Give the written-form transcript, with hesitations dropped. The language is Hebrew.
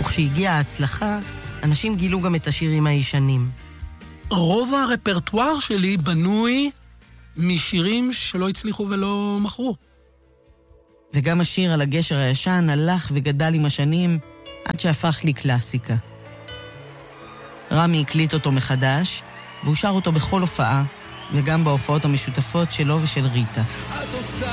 וכשהגיעה ההצלחה, אנשים גילו גם את השירים הישנים. רוב הרפרטואר שלי בנוי משירים שלא הצליחו ולא מכרו. וגם השיר על הגשר הישן הלך וגדל עם השנים, עד שהפך לי קלאסיקה. רמי הקליט אותו מחדש, והוא שר אותו בכל הופעה, וגם בהופעות המשותפות שלו ושל ריטה.